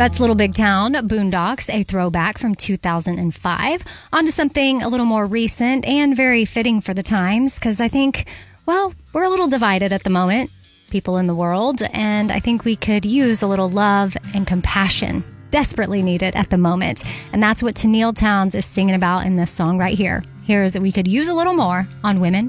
That's Little Big Town, Boondocks, a throwback from 2005. On to something a little more recent and very fitting for the times, because I think, well, we're a little divided at the moment, people in the world, and I think we could use a little love and compassion. Desperately needed at the moment. And that's what Tenille Townes is singing about in this song right here. Here's We Could Use a Little More on Women